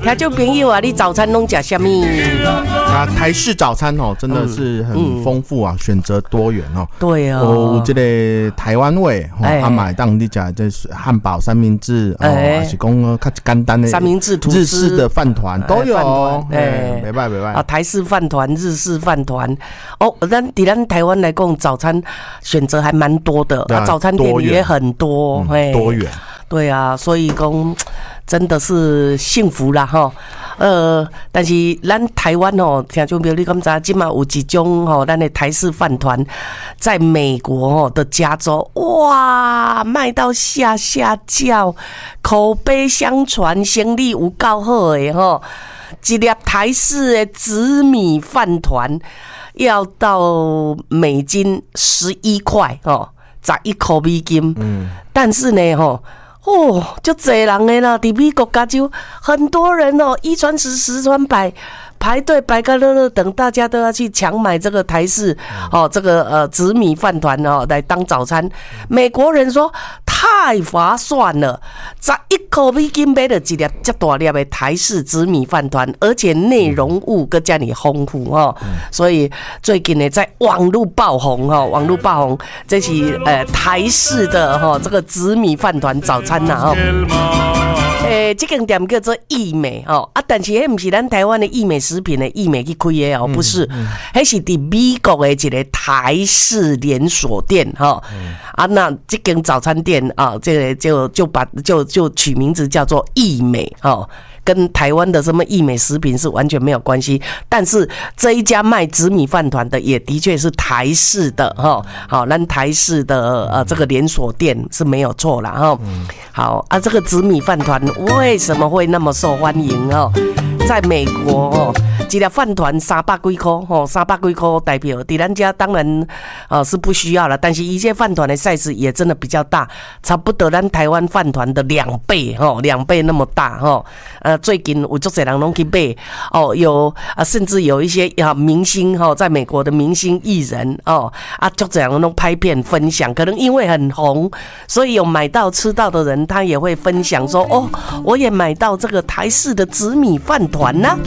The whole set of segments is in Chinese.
听众朋友啊，你早餐拢吃什么？ 台式早餐哦，真的是很丰富啊，选择多元哦。 对哦， 有这个台湾味，买当你讲就是汉堡、三明治，还是讲较简单的三明治、吐司、 日式的饭团都有。没拜啊， 台式饭团、日式饭团哦。咱台湾来讲，早餐选择还蛮多的，早餐店也很多， 多元。 对啊，所以讲真的是幸福啦哈。但是咱台湾哦，听众朋友你敢知？今嘛有一种吼，咱的台式饭团，在美国的加州，哇，卖到下叫，口碑相传，生意有够好的吼。一粒台式的紫米饭团要到美金11块哦，11块美金。但是呢吼。就多人的啦，在美国加州很多人哦，一传十，十传百，排队排个热热，等大家都要去抢买这个台式这个紫米饭团来当早餐。美国人说太划算了，11块美金买了一粒这大粒的台式紫米饭团，而且内容物更加你丰富所以最近呢在网络爆红这是台式的这个紫米饭团早餐这间店叫做益美但是那不是咱台湾的益美食品的益美去开的不是，那是在美国的一个台式连锁店那这间早餐店这个就取名字叫做益美跟台湾的什么益美食品是完全没有关系，但是这一家卖紫米饭团的也的确是台式的好，咱台式的这个连锁店是没有错啦好这个紫米饭团为什么会那么受欢迎在美国一粒饭团300几块300几块代表在咱家当然是不需要了，但是一些饭团的 size 也真的比较大，差不多咱台湾饭团的2倍2倍那么大最近有很多人都去买有甚至有一些明星在美国的明星艺人很多人都拍片分享，可能因为很红，所以有买到吃到的人他也会分享说我也买到这个台式的紫米饭团呢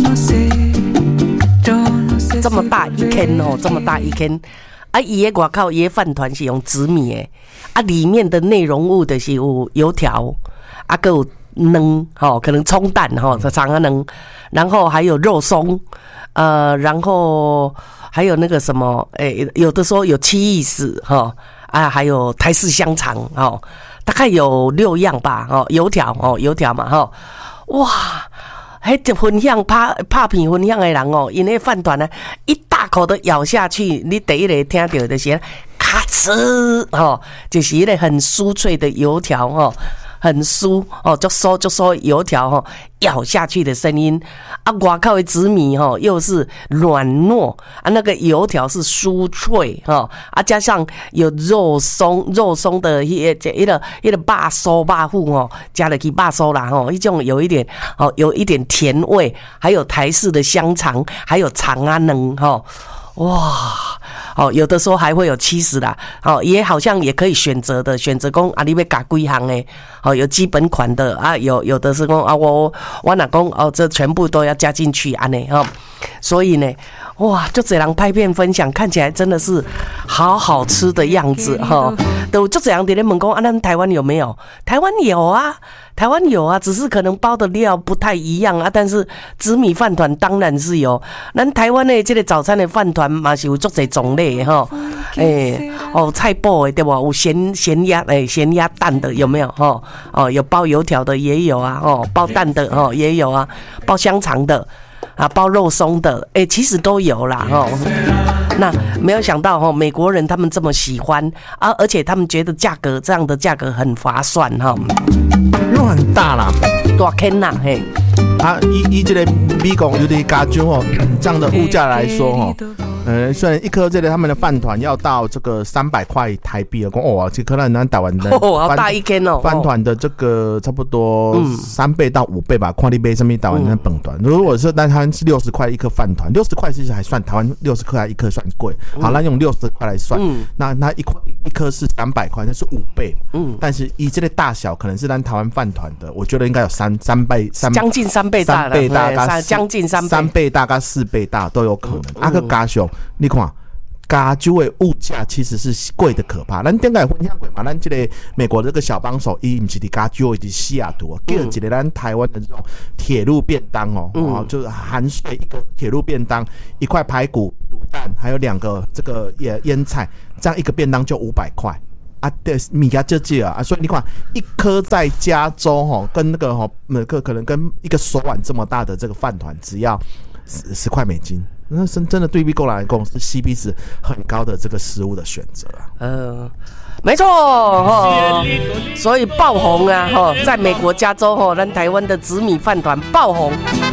这么大一坑这么大一坑伊的外口伊的饭团是用紫米的里面的内容物就是有油条还有能可能葱蛋长啊能，然后还有肉松然后还有那个什么有的时候有cheese还有台式香肠大概有6样吧油条嘛哇迄分享拍片分享的人因为饭团呢一大口的咬下去，你第一个听到的是咔哧就是一个很酥脆的油条很酥就酥油条咬下去的声音外口的紫米又是软糯那个油条是酥脆加上有肉松的一个肉酥肉糊加了去肉酥啦一种有一点甜味，还有台式的香肠，还有长啊能哇有的时候还会有cheese啦也好像也可以选择讲你要加几项的有基本款的有的是讲我若讲这全部都要加进去安尼所以呢哇就这人拍片分享，看起来真的是好吃的样子都就这样在那问讲咱台湾有没有？台湾有啊，只是可能包的料不太一样但是紫米饭团当然是有，咱台湾的这个早餐的饭团嘛是有足侪种类菜脯的对吧？有咸鸭蛋的有没有有包油条的也有包蛋的也有包香肠的包肉松的其实都有啦那没有想到美国人他们这么喜欢而且他们觉得这样的价格很划算因为很大啦， 大坑啦以这个美国尤其加州这样的物价来说虽然一颗这个他们的饭团要到这个300块台币了，哇，这可能咱台湾的好大一根哦， 饭团的这个差不多3倍到5倍吧，看你买什么台湾的饭团。如果是台湾是60块一颗饭团，60块其实还算台湾60块一颗算贵。好，那用60块来算，那一颗是300块，那是5倍。但是以这个大小，可能是咱台湾饭团的，我觉得应该有三倍， 将近3倍大了，将近3 倍大，跟4倍大都有可能。个加上你看。加州的物价其实是贵的可怕。咱顶个分享过嘛，咱这个美国这个小帮手，伊不是伫加州，伊伫西雅图，叫一个咱台湾的这种铁路便当哦，就是含税一个铁路便当，1块排骨、卤蛋，还有2个这个腌菜，这样一个便当就500块。啊，对，米家这些啊，所以你看，一颗在加州跟那个可能跟一个手腕这么大的这个饭团，只要10块美金。那真的对比过来讲是 CP 值很高的这个食物的选择啊。 没错所以爆红啊在美国加州咱台湾的紫米饭团爆红。